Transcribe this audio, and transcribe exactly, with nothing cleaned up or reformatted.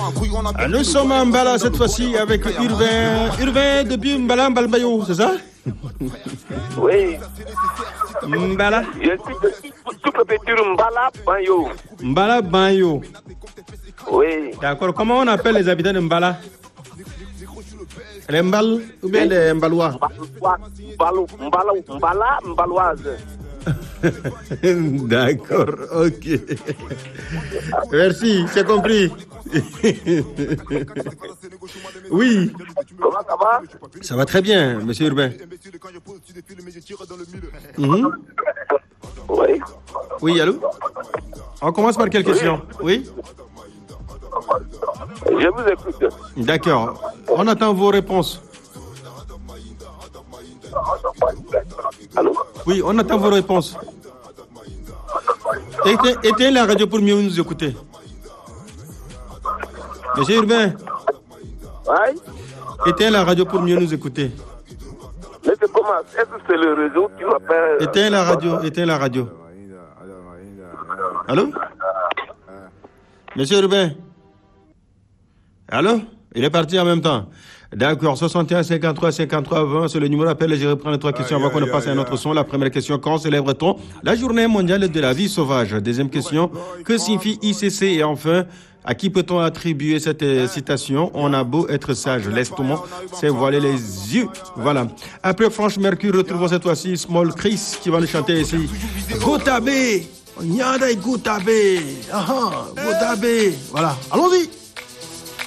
Ah, nous sommes à Mbala cette fois-ci avec Urbain. Urbain depuis Mbala, Mbalbayo, c'est ça? Oui. Mbala. Je suis tout préfecture Mbala Banyo. Mbala Banyo. Oui. D'accord. Comment on appelle les habitants de Mbala? Les Mbal ou bien les Mbalois? Mbalo, Mbala, Mbala, Mbaloise. D'accord, ok. Merci, c'est compris. Oui. Comment ça va? Ça va très bien, monsieur Urbain. Mmh. Oui. Oui, allô? On commence par quelle question? Oui? Je vous écoute. D'accord. On attend vos réponses. Allô? Oui, on attend vos réponses. Éteins, éteins la radio pour mieux nous écouter. Monsieur Urbain. Oui. Éteins la radio pour mieux nous écouter. Mais c'est comment? Est-ce que c'est le réseau qui m'appelle? Éteins la radio, éteins la radio. Allô? Monsieur Urbain? Allô? Il est parti en même temps. D'accord, soixante et un, cinquante-trois, cinquante-trois, vingt, c'est le numéro d'appel et je reprends les trois questions avant qu'on ne passe à un autre son. La première question, quand célèbre-t-on la journée mondiale de la vie sauvage? Deuxième question, que signifie I C C? Et enfin, à qui peut-on attribuer cette euh, citation? On a beau être sage, l'estomac s'est voilé les yeux. Voilà. Après Franche Mercure, retrouvons cette fois-ci Small Chris qui va nous chanter ici. Gotabé! Nyanda Gotabé! Ah ah! Gotabé! Voilà. Allons-y!